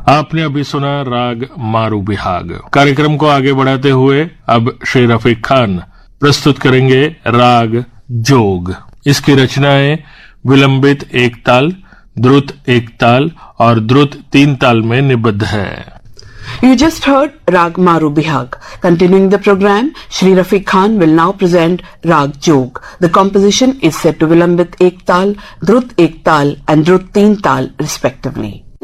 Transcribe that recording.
आपने अभी सुना राग मारू बिहाग। कार्यक्रम को आगे बढ़ाते हुए अब श्री रफीक खान प्रस्तुत करेंगे राग जोग। इसकी रचनाएं विलंबित एक ताल, द्रुत एक ताल और द्रुत 3 ताल में निबद्ध है। You just heard Rag Maru Bihag. Continuing the program, Shri Rafiq Khan will now present Rag Jog. The composition is set to Vilambit Ek Tal, Drut Ek Tal and Drut 3 Tal respectively.